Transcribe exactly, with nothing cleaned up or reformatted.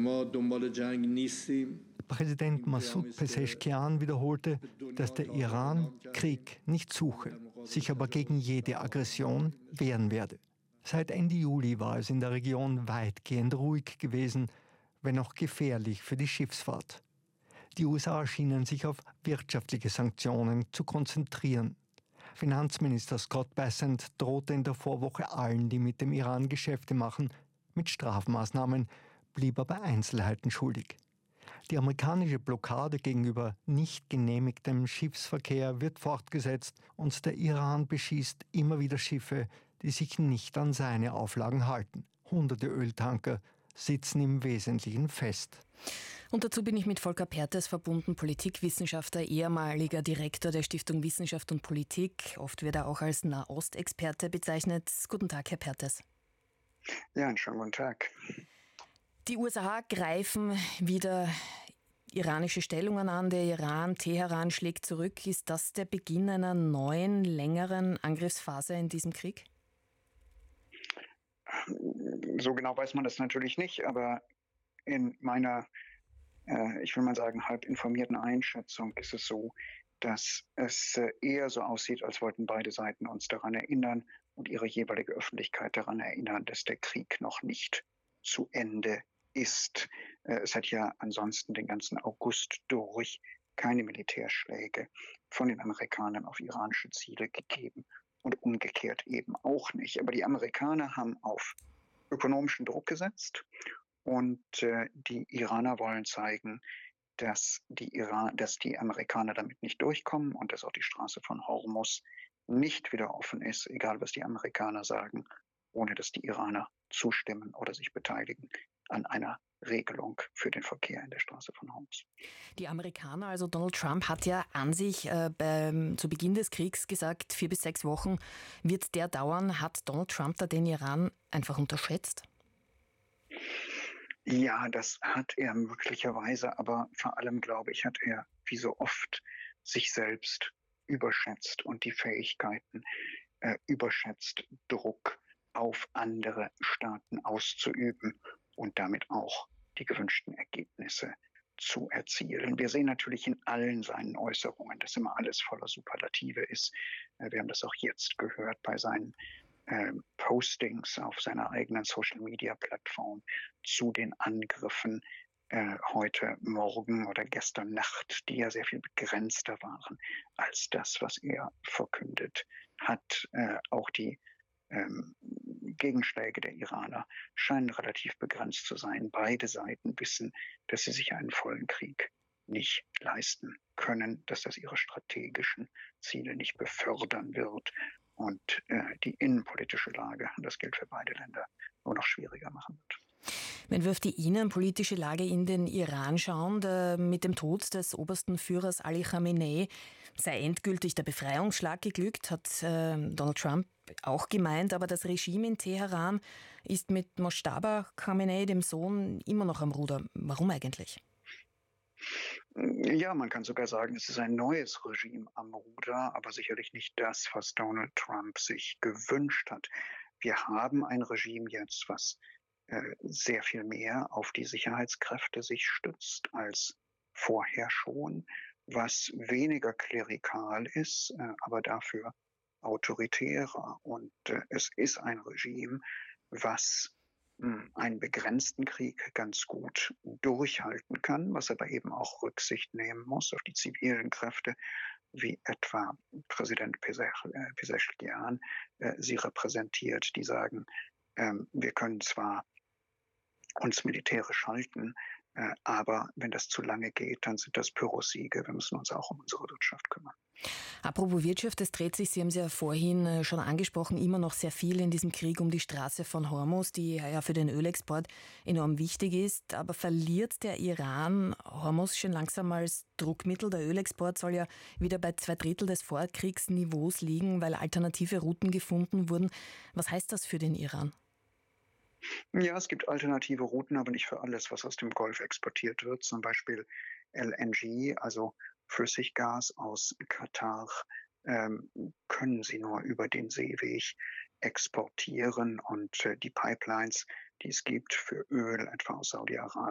Präsident Massoud Pezeshkian wiederholte, dass der Iran Krieg nicht suche, sich aber gegen jede Aggression wehren werde. Seit Ende Juli war es in der Region weitgehend ruhig gewesen, wenn auch gefährlich für die Schiffsfahrt. Die U S A schienen sich auf wirtschaftliche Sanktionen zu konzentrieren. Finanzminister Scott Bessent drohte in der Vorwoche allen, die mit dem Iran Geschäfte machen, mit Strafmaßnahmen, blieb aber Einzelheiten schuldig. Die amerikanische Blockade gegenüber nicht genehmigtem Schiffsverkehr wird fortgesetzt und der Iran beschießt immer wieder Schiffe, die sich nicht an seine Auflagen halten. Hunderte Öltanker sitzen im Wesentlichen fest. Und dazu bin ich mit Volker Perthes verbunden, Politikwissenschaftler, ehemaliger Direktor der Stiftung Wissenschaft und Politik. Oft wird er auch als Nahostexperte bezeichnet. Guten Tag, Herr Perthes. Ja, einen schönen guten Tag. Die U S A greifen wieder iranische Stellungen an. Der Iran, Teheran schlägt zurück. Ist das der Beginn einer neuen, längeren Angriffsphase in diesem Krieg? So genau weiß man das natürlich nicht, aber in meiner, äh, ich will mal sagen, halb informierten Einschätzung ist es so, dass es äh, eher so aussieht, als wollten beide Seiten uns daran erinnern und ihre jeweilige Öffentlichkeit daran erinnern, dass der Krieg noch nicht zu Ende ist. Äh, es hat ja ansonsten den ganzen August durch keine Militärschläge von den Amerikanern auf iranische Ziele gegeben und umgekehrt eben auch nicht. Aber die Amerikaner haben auf ökonomischen Druck gesetzt und äh, die Iraner wollen zeigen, dass die, Iran, dass die Amerikaner damit nicht durchkommen und dass auch die Straße von Hormuz nicht wieder offen ist, egal was die Amerikaner sagen, ohne dass die Iraner zustimmen oder sich beteiligen an einer Regelung für den Verkehr in der Straße von Hormuz. Die Amerikaner, also Donald Trump, hat ja an sich äh, beim, zu Beginn des Kriegs gesagt, vier bis sechs Wochen wird der dauern. Hat Donald Trump da den Iran einfach unterschätzt? Ja, das hat er möglicherweise, aber vor allem, glaube ich, hat er, wie so oft, sich selbst überschätzt und die Fähigkeiten äh, überschätzt, Druck auf andere Staaten auszuüben und damit auch die gewünschten Ergebnisse zu erzielen. Wir sehen natürlich in allen seinen Äußerungen, dass immer alles voller Superlative ist. Wir haben das auch jetzt gehört bei seinen äh, Postings auf seiner eigenen Social-Media-Plattform zu den Angriffen äh, heute Morgen oder gestern Nacht, die ja sehr viel begrenzter waren als das, was er verkündet hat. Äh, auch die Ähm, Gegenschläge der Iraner scheinen relativ begrenzt zu sein. Beide Seiten wissen, dass sie sich einen vollen Krieg nicht leisten können, dass das ihre strategischen Ziele nicht befördern wird und äh, die innenpolitische Lage, und das gilt für beide Länder, nur noch schwieriger machen wird. Wenn wir auf die innenpolitische Lage in den Iran schauen, der, mit dem Tod des obersten Führers Ali Khamenei sei endgültig der Befreiungsschlag geglückt, hat äh, Donald Trump auch gemeint. Aber das Regime in Teheran ist mit Mojtaba Khamenei, dem Sohn, immer noch am Ruder. Warum eigentlich? Ja, man kann sogar sagen, es ist ein neues Regime am Ruder, aber sicherlich nicht das, was Donald Trump sich gewünscht hat. Wir haben ein Regime jetzt, was sehr viel mehr auf die Sicherheitskräfte sich stützt als vorher schon, was weniger klerikal ist, aber dafür autoritärer. Und es ist ein Regime, was einen begrenzten Krieg ganz gut durchhalten kann, was aber eben auch Rücksicht nehmen muss auf die zivilen Kräfte, wie etwa Präsident Pezeshkian sie repräsentiert, die sagen, wir können zwar uns militärisch halten, äh, aber wenn das zu lange geht, dann sind das Pyrrhussiege. Wir müssen uns auch um unsere Wirtschaft kümmern. Apropos Wirtschaft, es dreht sich, Sie haben es ja vorhin schon angesprochen, immer noch sehr viel in diesem Krieg um die Straße von Hormuz, die ja für den Ölexport enorm wichtig ist. Aber verliert der Iran Hormuz schon langsam als Druckmittel? Der Ölexport soll ja wieder bei zwei Drittel des Vorkriegsniveaus liegen, weil alternative Routen gefunden wurden. Was heißt das für den Iran? Ja, es gibt alternative Routen, aber nicht für alles, was aus dem Golf exportiert wird. Zum Beispiel L N G, also Flüssiggas aus Katar, ähm, können sie nur über den Seeweg exportieren. Und äh, die Pipelines, die es gibt für Öl, etwa aus Saudi-Arabien,